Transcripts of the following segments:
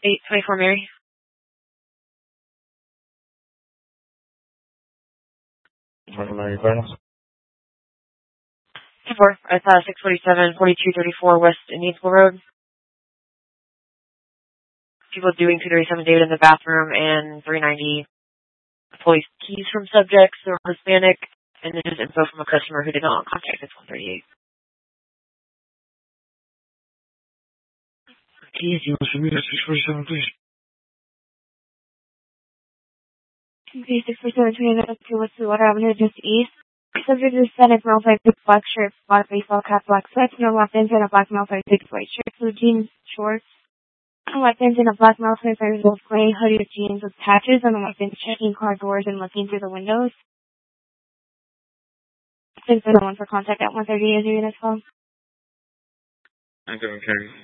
824 Mary. 4. I thought 647, 4234 West Indiansville Road. People doing 237 David in the bathroom and 390 police keys from subjects who are Hispanic, and this is info from a customer who did not contact us 138. Keys, you want to meet at 647, please? Okay, 647 West Water Avenue, just east. Subject is Hispanic, male size 6, black shirt, black baseball cap, black sweats, no left ends, and a black male size 6 white shirt, blue jeans, shorts. White pants and a black male size gold gray hoodie with jeans with patches on the white pants, checking car doors and looking through the windows. Since there's no one for contact at 1:30 is your unit's phone. I'm going to carry.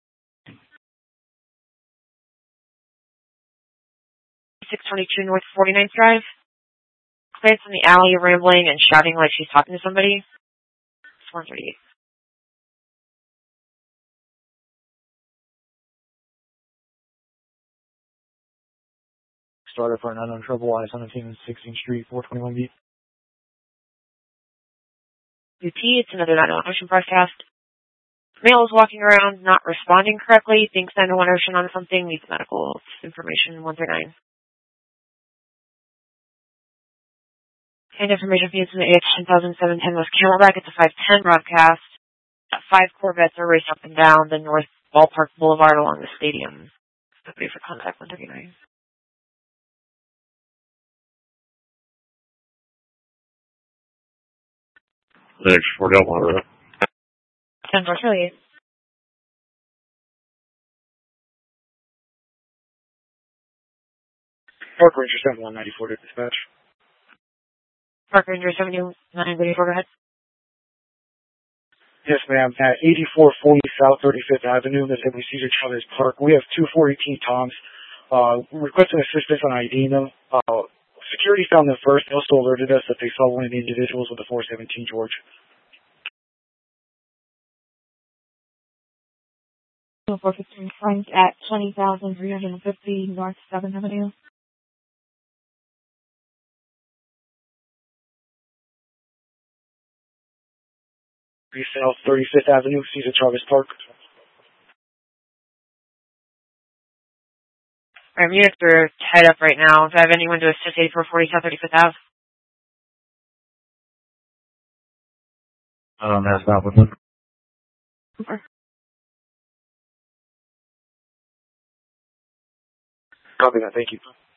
622 North 49th Drive. Clients in the alley rambling and shouting like she's talking to somebody. It's 138. Started for an unknown trouble, I-17 16th Street, 421B. UP, it's another 911 Ocean broadcast. Male is walking around, not responding correctly, thinks 911 Ocean on something, needs medical information, 139. And information feeds in the AH 10710 West Camelback. It's a 510 broadcast. 5 Corvettes are racing up and down the North Ballpark Boulevard along the stadium. Somebody for contact 139. Next, for Delmar. 10 Charlie. Park Ranger 7194 to dispatch. Park Ranger 7934, go ahead. Yes, ma'am. At 8440 South 35th Avenue, that's at Cesar Chavez Park. We have 2 418 Toms requesting assistance on IDing them. Security found them first. They also alerted us that they saw one of the individuals with the 417 George. 415 Frank at 20,350 North 7th Avenue. South 35th Avenue, Cesar Chavez Park. Our units are tied up right now. Do I have anyone to assist 8440 South 35th Ave? That's not with them. Over. Copy that, thank you.